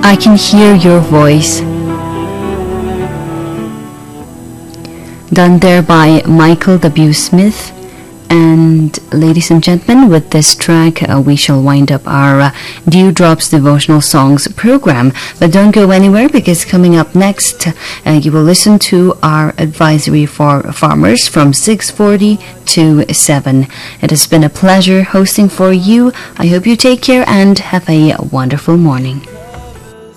I Can Hear Your Voice. Done there by Michael W. Smith. And ladies and gentlemen, with this track, we shall wind up our Dewdrops Devotional Songs program. But don't go anywhere, because coming up next, you will listen to our advisory for farmers from 6:40 to 7. It has been a pleasure hosting for you. I hope you take care and have a wonderful morning.